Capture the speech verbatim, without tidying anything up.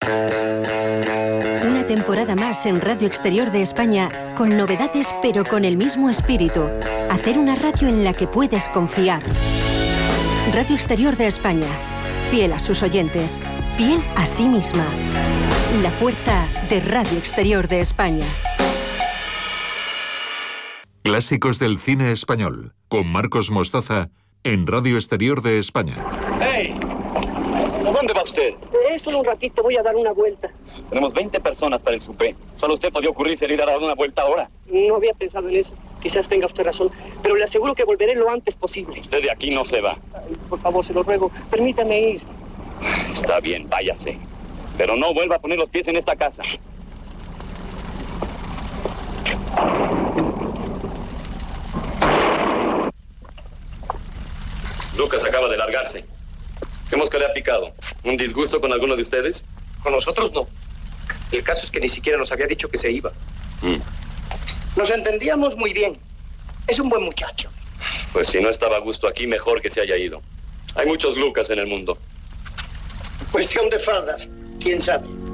Una temporada más en Radio Exterior de España, con novedades pero con el mismo espíritu. Hacer una radio en la que puedes confiar. Radio Exterior de España, fiel a sus oyentes, fiel a sí misma. La fuerza de Radio Exterior de España. Clásicos del cine español, con Marcos Mostaza, en Radio Exterior de España. ¡Hey! ¿A dónde va usted? Eh, solo un ratito, voy a dar una vuelta. Tenemos veinte personas para el supé. ¿Solo usted podía ocurrirse ir a dar una vuelta ahora? No había pensado en eso. Quizás tenga usted razón, pero le aseguro que volveré lo antes posible. Usted de aquí no se va. Ay, por favor, se lo ruego, permítame ir. Está bien, váyase. Pero no vuelva a poner los pies en esta casa. Lucas acaba de largarse. ¿Qué mosca le ha picado? ¿Un disgusto con alguno de ustedes? Con nosotros no. El caso es que ni siquiera nos había dicho que se iba. Mm. Nos entendíamos muy bien. Es un buen muchacho. Pues si no estaba a gusto aquí, mejor que se haya ido. Hay muchos Lucas en el mundo. Cuestión de faldas, quién sabe.